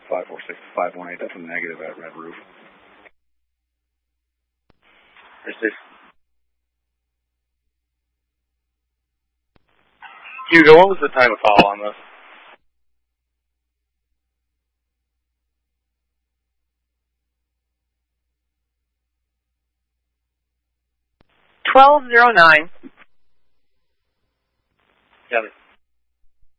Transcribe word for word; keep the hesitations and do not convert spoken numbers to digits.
five four six five one eight. That's a negative at Red Roof. This Hugo, what was the time of follow on this? twelve oh nine. Got it.